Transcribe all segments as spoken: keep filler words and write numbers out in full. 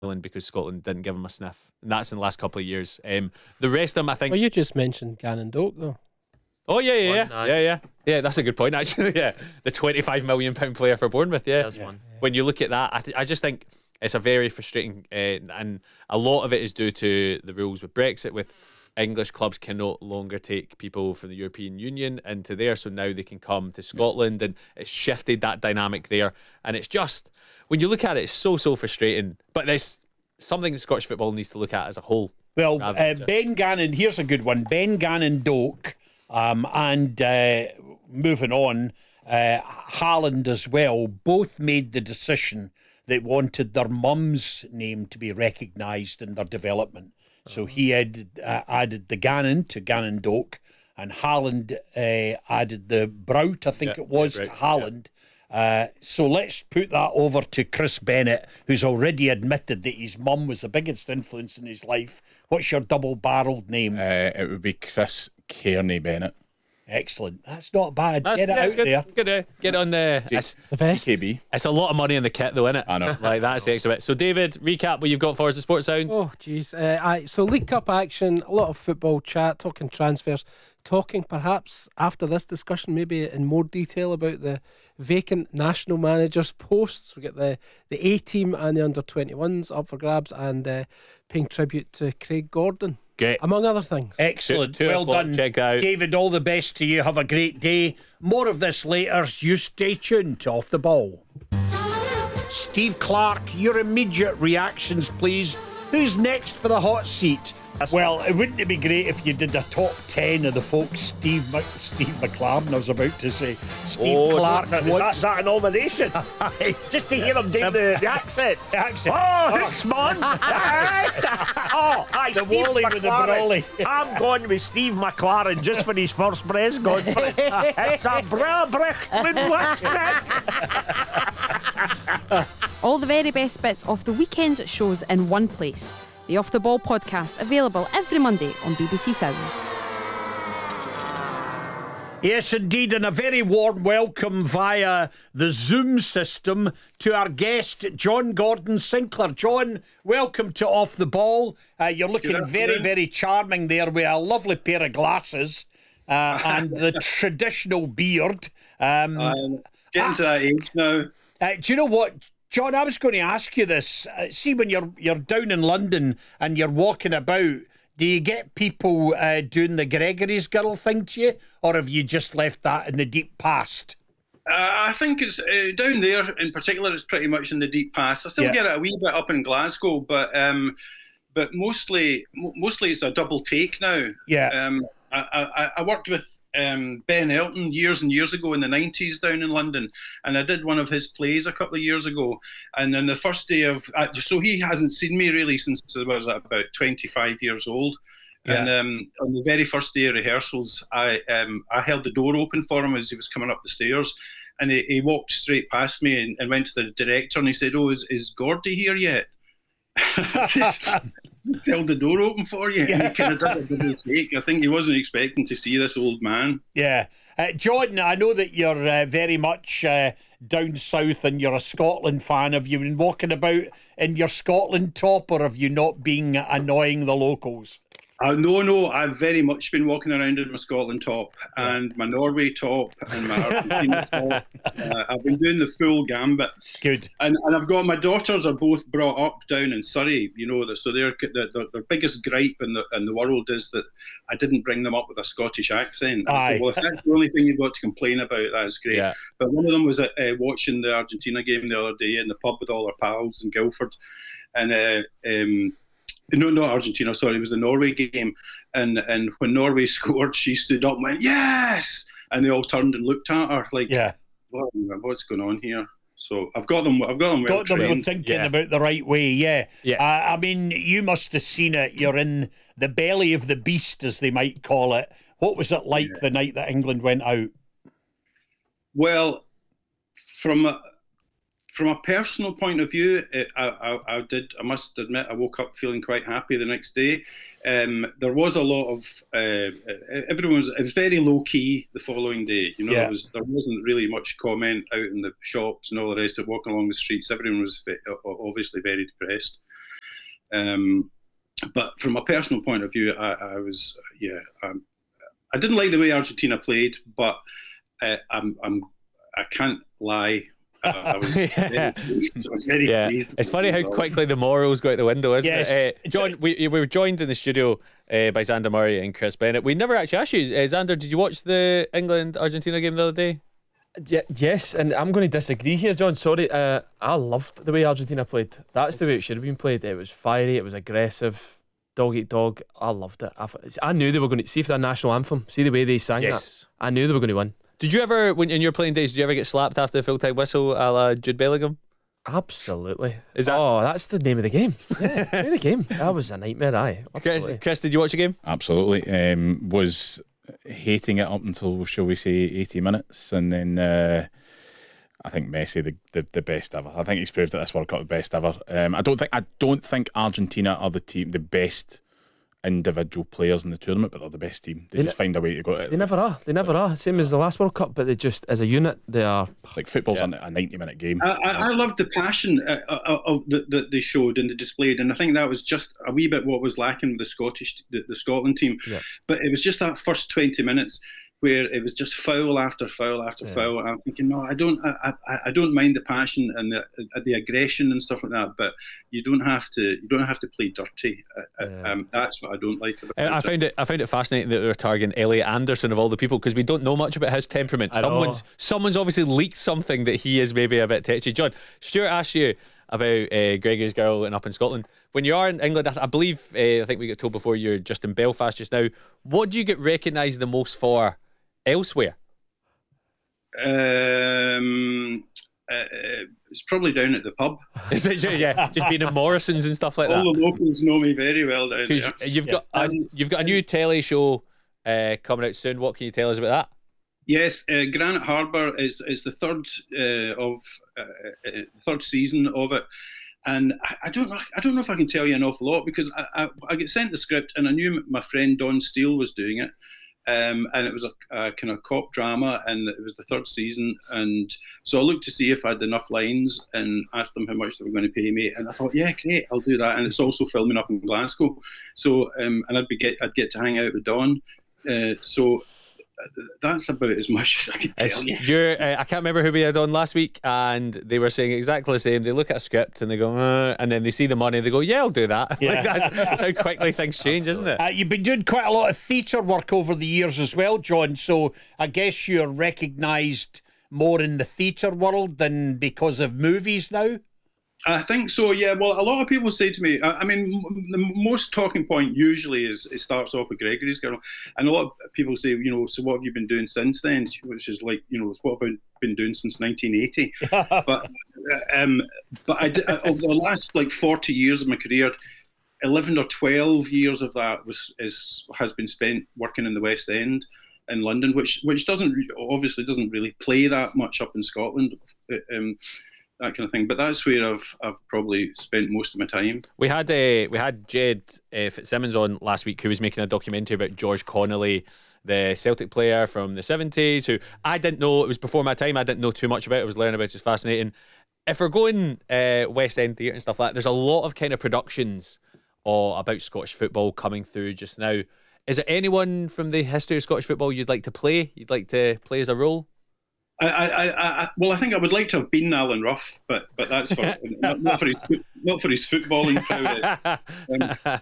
Ireland because Scotland didn't give him a sniff, and that's in the last couple of years. Um, the rest of them, I think. Well, you just mentioned Gannon Doak, though. Oh yeah, yeah, yeah, One, yeah, yeah, yeah. That's a good point, actually. Yeah, the twenty-five million pound player for Bournemouth. Yeah, There's one. When you look at that, I, th- I just think it's a very frustrating, uh, and a lot of it is due to the rules with Brexit. With English clubs can no longer take people from the European Union into there, so now they can come to Scotland, and it's shifted that dynamic there. And it's just, when you look at it, it's so so frustrating. But there's something that Scottish football needs to look at as a whole. Well, uh, Ben Gannon, here's a good one. Ben Gannon Doak, um, and uh, moving on, uh, Haaland as well, both made the decision that wanted their mum's name to be recognised in their development. So he had uh, added the Gannon to Gannon Doak, and Haaland uh, added the Brout, I think yeah, it was, yeah, to Haaland. Yeah. Uh, so let's put that over to Chris Bennett, who's already admitted that his mum was the biggest influence in his life. What's your double-barrelled name? Uh, it would be Chris Kearney Bennett. Excellent. That's not bad. That's, Get it yeah, out good. there. Good, uh, get on the, it's, The best. K B. it's a lot of money in the kit, though, isn't it? I know. Like, that's the extra bit. So, David, recap what you've got for us at Sports Sound. Oh, jeez. Uh, aye. So, League Cup action, a lot of football chat, talking transfers, talking perhaps after this discussion, maybe in more detail about the vacant national managers' posts. We get the, the A team and the under twenty-ones up for grabs, and uh, paying tribute to Craig Gordon, Great. among other things. Excellent. Two- two well o'clock, done. check out. David, all the best to you. Have a great day. More of this later. You stay tuned to Off the Ball. Steve Clark, your immediate reactions, please. Who's next for the hot seat? Well, it wouldn't it be great if you did a top ten of the folks Steve Mc, Steve McLaren, I was about to say. Steve Oh, Clark. is that, wants- is that a nomination? Just to hear him do the, the accent. The accent. Oh, Hicks, man. Oh, aye, The Steve Wally with the McLaren. brawly. I'm going with Steve McLaren just for his first press conference. It's a Brabricht All the very best bits of the weekend's shows in one place. The Off the Ball podcast, available every Monday on B B C Sounds. Yes, indeed, and a very warm welcome via the Zoom system to our guest, John Gordon Sinclair. John, welcome to Off the Ball. Uh, you're looking very, very charming there with a lovely pair of glasses uh, and the traditional beard. Um, I'm getting to that age now. Uh, do you know what, John? I was going to ask you this. Uh, see, when you're you're down in London and you're walking about, do you get people uh, doing the Gregory's Girl thing to you, or have you just left that in the deep past? Uh, I think it's uh, down there in particular. It's pretty much in the deep past. I still Yeah. get it a wee bit up in Glasgow, but um, but mostly mo- mostly it's a double take now. Yeah. Um, I, I, I worked with um, Ben Elton years and years ago in the nineties down in London, and I did one of his plays a couple of years ago. And then the first day of, uh, so he hasn't seen me really since I was about twenty-five years old. Yeah. And um, on the very first day of rehearsals, I um, I held the door open for him as he was coming up the stairs, and he, he walked straight past me and, and went to the director, and he said, "Oh, is is Gordy here yet?" Held the door open for you. Yeah. And he kind of did a double take. I think he wasn't expecting to see this old man. Yeah. Uh, John, I know that you're uh, very much uh, down south and you're a Scotland fan. Have you been walking about in your Scotland top, or have you not been annoying the locals? Uh, no, no, I've very much been walking around in my Scotland top and my Norway top and my Argentina top. Uh, I've been doing the full gambit. Good. And and I've got my daughters are both brought up down in Surrey, you know, so their their, their biggest gripe in the in the world is that I didn't bring them up with a Scottish accent. And I Aye. thought, well, if that's the only thing you've got to complain about, that's great. Yeah. But one of them was uh, uh, watching the Argentina game the other day in the pub with all our pals in Guildford, and uh, um. No, not Argentina, sorry, it was the Norway game. And and when Norway scored, she stood up and went, "Yes!" And they all turned and looked at her like, Yeah. what, what's going on here? So I've got them, I've got them well Got them trained. thinking Yeah. about the right way, yeah. Yeah. Uh, I mean, you must have seen it. You're in the belly of the beast, as they might call it. What was it like the night that England went out? Well, from a, from a personal point of view, it, I, I, I did. I must admit, I woke up feeling quite happy the next day. Um, there was a lot of uh, everyone was. It was very low key the following day. You know, Yeah. there was there wasn't really much comment out in the shops and all the rest of walking along the streets. Everyone was ve- obviously very depressed. Um, but from a personal point of view, I, I was yeah, um, I didn't like the way Argentina played, but uh, I'm I'm I can't lie. Uh, I was Yeah. very pleased. I was very Yeah, pleased. it's funny how quickly the morals go out the window, isn't Yes. it? Uh, John, we, we were joined in the studio uh, by Xander Murray and Chris Bennett. We never actually asked you, uh, Xander, did you watch the England-Argentina game the other day? Yeah, yes, and I'm going to disagree here, John. Sorry, uh, I loved the way Argentina played. That's the way it should have been played. It was fiery, it was aggressive, dog eat dog. I loved it. I, I knew they were going to see if their national anthem. See the way they sang Yes. that. I knew they were going to win. Did you ever, when in your playing days, did you ever get slapped after the full-time whistle a la Jude Bellingham? Absolutely. Is that- Oh, that's the name of the game. Yeah, name of the game. That was a nightmare. Aye, Chris, absolutely. Chris, did you watch the game? Absolutely. Um, was hating it up until, shall we say, eighty minutes, and then uh, I think Messi the, the the best ever. I think he's proved that this World Cup the best ever. Um, I don't think I don't think Argentina are the team, the best individual players in the tournament, but they're the best team. They, They just ne- find a way to go. They never are. They never are. Same as the last World Cup, but they just, as a unit, they are. Like football's Yeah. a ninety minute game. I, I, I loved the passion uh, uh, of the, that they showed and they displayed, and I think that was just a wee bit what was lacking with the Scottish, the, the Scotland team. Yeah. But it was just that first twenty minutes where it was just foul after foul after Yeah. foul. And I'm thinking, no, I don't, I, I, I don't mind the passion and the the aggression and stuff like that, but you don't have to, you don't have to play dirty. Uh, Yeah. um, that's what I don't like about Uh, I it. found it. I found it fascinating that they were targeting Elliot Anderson of all the people because we don't know much about his temperament. I know. Someone's someone's obviously leaked something that he is maybe a bit touchy. John, Stuart asked you about uh, Gregory's girl and up in Scotland. When you are in England, I, I believe uh, I think we got told before you're just in Belfast just now. What do you get recognised the most for elsewhere? Um, uh, it's probably down at the pub. Is it ju- yeah, just being in Morrison's and stuff like that? All the locals know me very well down Because there. you've got a, Um, you've got a new telly show uh, coming out soon. What can you tell us about that? Yes, uh, Granite Harbour is is the third uh, of uh, uh, third season of it, and I, I don't know. I don't know if I can tell you an awful lot because I, I, I get sent the script and I knew my friend Don Steele was doing it, um, and it was a, a kind of cop drama, and it was the third season, and so I looked to see if I had enough lines and asked them how much they were going to pay me, and I thought, yeah, great, I'll do that, and it's also filming up in Glasgow, so um, and I'd be get I'd get to hang out with Don, uh, so. That's about as much as I can tell It's, you. you're, uh, I can't remember who we had on last week, and they were saying exactly the same. They look at a script and they go, uh, and then they see the money. They go, "Yeah, I'll do that." Yeah. Like that's, that's how quickly things change, isn't it? Uh, you've been doing quite a lot of theatre work over the years as well, John, so I guess you're recognised more in the theatre world than because of movies now? I think so, yeah. Well, a lot of people say to me, I, I mean, m- the most talking point usually is it starts off with Gregory's Girl. And a lot of people say, you know, so what have you been doing since then? Which is like, you know, what have I been doing since nineteen eighty? but uh, um, but I, did- uh, over the last like forty years of my career, eleven or twelve years of that was is has been spent working in the West End in London, which which doesn't re- obviously doesn't really play that much up in Scotland. Um, that kind of thing, but that's where I've I've probably spent most of my time. We had uh, we had Jed uh, Fitzsimmons on last week, who was making a documentary about George Connolly, the Celtic player from the seventies, who I didn't know. It was before my time. I didn't know too much about it. I was learning about it. It's fascinating. If we're going uh, West End theatre and stuff like that, there's a lot of kind of productions uh, about Scottish football coming through just now. Is there anyone from the history of Scottish football you'd like to play? You'd like to play as a role? I, I, I, well, I think I would like to have been Alan Rough, but but that's for not, not for his foot- not for his footballing prowess. Um,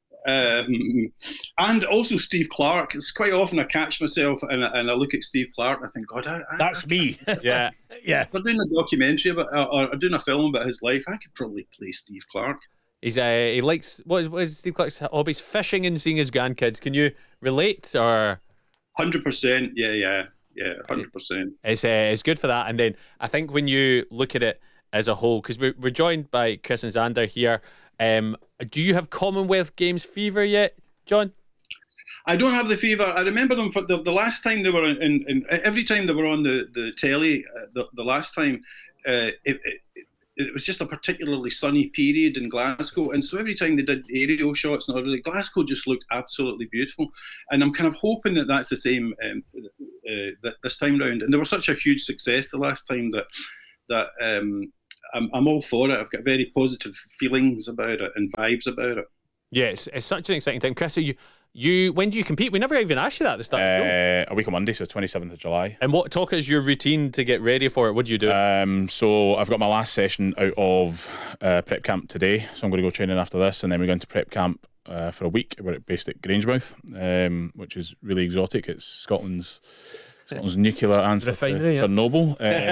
um, and also Steve Clark. It's quite often I catch myself and I, and I look at Steve Clark and I think, God, I, I, That's me. Yeah. Yeah. if they're doing a documentary about or, or doing a film about his life, I could probably play Steve Clark. He's uh, he likes what is, what is Steve Clark's hobbies? Fishing and seeing his grandkids. Can you relate or? Hundred percent, yeah, yeah, yeah, hundred percent. It's uh, it's good for that. And then I think when you look at it as a whole, because we're, we're joined by Chris and Xander here. Um, do you have Commonwealth Games fever yet, John? I don't have the fever. I remember them for the, the last time they were in, in, in every time they were on the the telly. Uh, the, the last time, uh, it, it it was just a particularly sunny period in Glasgow, and so every time they did aerial shots and all, Glasgow just looked absolutely beautiful. And I'm kind of hoping that that's the same um, uh, this time round. And they were such a huge success the last time that that um, I'm, I'm all for it. I've got very positive feelings about it and vibes about it. Yeah, it's, it's such an exciting time. Chris, so you, you, when do you compete? We never even asked you that at the start of the show. Uh, a week on Monday, so twenty-seventh of July. And what talk is your routine to get ready for it? What do you do? Um, so I've got my last session out of uh, prep camp today, so I'm going to go training after this, and then we're going to prep camp uh, for a week. We're based at Grangemouth, um, which is really exotic. It's Scotland's Scotland's nuclear answer to Refinery, yeah. Chernobyl.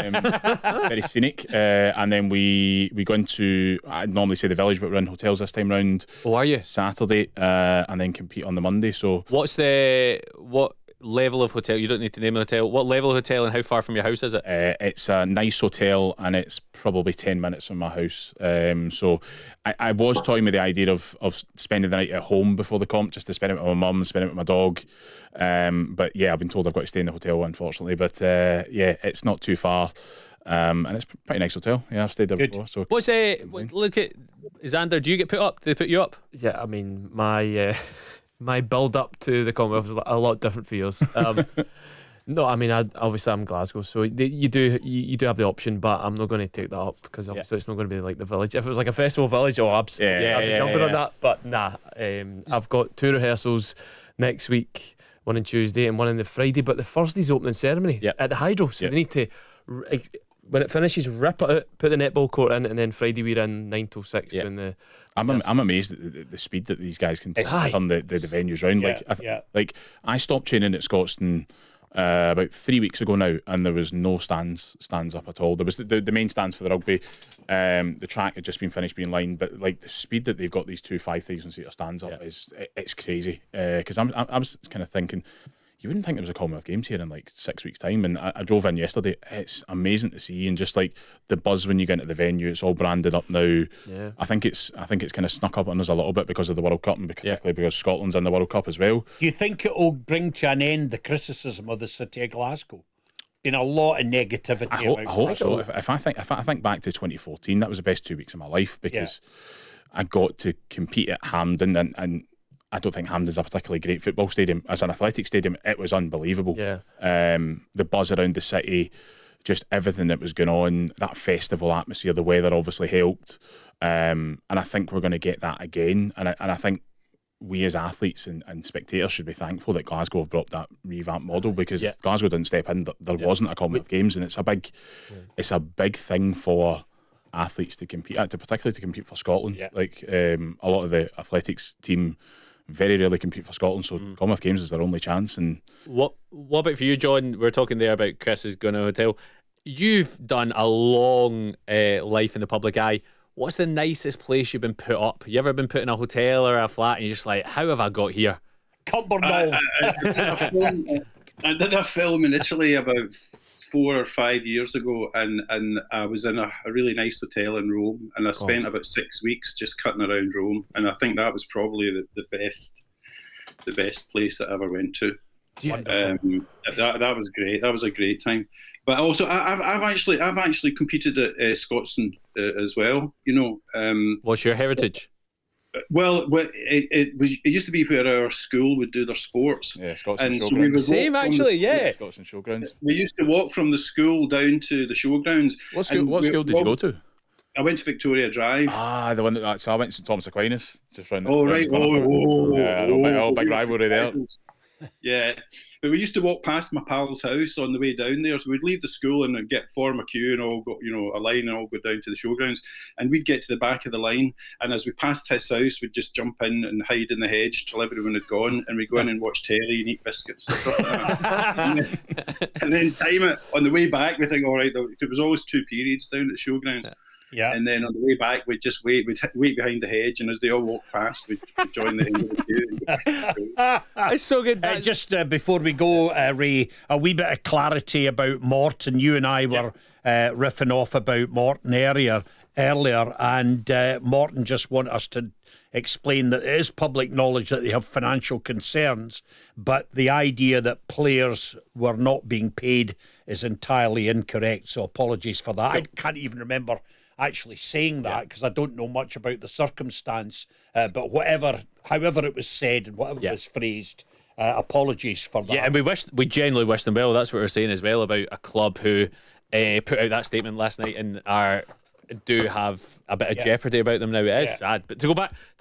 Um, very scenic. Uh, and then we we go into, I'd normally say the village, but we're in hotels this time round. Oh, are you? Saturday, uh, and then compete on the Monday. So What's the what level of hotel? You don't need to name a hotel. What level of hotel and how far from your house is it? Uh, it's a nice hotel and it's probably ten minutes from my house. Um, so I, I was toying with the idea of of spending the night at home before the comp, just to spend it with my mum, spend it with my dog. Um, but yeah, I've been told I've got to stay in the hotel, unfortunately. But uh, yeah, it's not too far. Um, and it's a pretty nice hotel. Yeah, I've stayed there Good. before. So What's uh, what- look at Xander? Do you get put up? Do they put you up? Yeah, I mean, my uh, my build up to the Commonwealth is a lot different for yours. Um, no, I mean, I, obviously I'm Glasgow, so you, you do you, you do have the option, but I'm not going to take that up because obviously it's not going to be like the village. If it was like a festival village, oh, absolutely, Yeah, I'd be yeah, jumping yeah. on that. But nah, um, I've got two rehearsals next week, one on Tuesday and one on the Friday. But the Thursday's opening ceremony Yeah. at the Hydro, so Yeah. they need to. r- ex- When it finishes, rip it out, put the netball court in, and then Friday we're in nine till six Yeah. doing the. I'm am- I'm amazed at the, the, the speed that these guys can take Aye. to turn the, the, the venues round. Yeah, like, I th- yeah. like I stopped training at Scotstoun uh, about three weeks ago now, and there was no stands stands up at all. There was the, the, the main stands for the rugby. Um, the track had just been finished being lined, but like the speed that they've got these two five thousand seater stands up Yeah. is it, it's crazy. Because I'm I, I was kind of thinking. You wouldn't think there was a Commonwealth Games here in like six weeks' time, and I, I drove in yesterday. It's amazing to see, and just like the buzz when you get into the venue, it's all branded up now. Yeah. I think it's I think it's kind of snuck up on us a little bit because of the World Cup, and particularly because Scotland's in the World Cup as well. Do you think it will bring to an end the criticism of the city of Glasgow? Been a lot of negativity. I hope, about I hope Glasgow. so. If, if I think if I think back to twenty fourteen, that was the best two weeks of my life because I got to compete at Hampden, and, and I don't think Hampden's a particularly great football stadium. As an athletic stadium, it was unbelievable. Yeah. Um, the buzz around the city, just everything that was going on, that festival atmosphere, the weather obviously helped. Um, and I think we're going to get that again. And I, and I think we as athletes and, and spectators should be thankful that Glasgow have brought that revamped model, because Yeah. if Glasgow didn't step in, th- there wasn't a Commonwealth Games, and it's a big, it's a big thing for athletes to compete at, to particularly to compete for Scotland. Yeah. Like um, a lot of the athletics team very rarely compete for Scotland, so Commonwealth Games is their only chance. And What What about for you, John? We were talking there about Chris is going to a hotel. You've done a long uh, life in the public eye. What's the nicest place you've been put up? You ever been put in a hotel or a flat, and you're just like, how have I got here? Cumbernauld. I, I, did a film, I did a film in Italy about four or five years ago, and, and I was in a, a really nice hotel in Rome, and I spent about six weeks just cutting around Rome, and I think that was probably the, the best the best place that I ever went to. Um, that that was great. That was a great time. But also, I, I've I've actually I've actually competed at uh, Scotstoun uh, as well. You know. Um, What's your heritage? well, well, it, it was. It used to be where our school would do their sports. yeah, Scotstoun And so Showgrounds. we would Same, walk from actually, the- yeah. Scotstoun Showgrounds. We used to walk from the school down to the showgrounds. What school? And What we- school did you go to? I went to Victoria Drive. Ah, the one that so I went to St Thomas Aquinas, just round. the- Oh, round right. the Oh, corner from it. oh, Yeah, I know, big- oh, big oh, rivalry there. Yeah, but we used to walk past my pal's house on the way down there. So we'd leave the school and then get form a queue and all go, you know, a line and all go down to the showgrounds. And we'd get to the back of the line, and as we passed his house, we'd just jump in and hide in the hedge till everyone had gone, and we'd go in and watch telly and eat biscuits and stuff like that. and, then, and then time it on the way back. We think, all right, there was always two periods down at the showgrounds. Yeah. And then on the way back, we'd just wait. We'd wait behind the hedge, and as they all walked past, we'd, we'd join the end of the queue. It's so good. Uh, just uh, before we go, uh, Ray, a wee bit of clarity about Morton. You and I were uh, riffing off about Morton earlier, earlier, and uh, Morton just want us to explain that it is public knowledge that they have financial concerns, but the idea that players were not being paid is entirely incorrect. So apologies for that. I can't even remember actually saying that because I don't know much about the circumstance. Uh, but whatever, however it was said and whatever Yeah. was phrased, uh, apologies for that. Yeah, and we wish we genuinely wish them well. That's what we're saying as well about a club who uh, put out that statement last night and are do have a bit of Yeah. jeopardy about them now. It is Yeah. sad. But to go back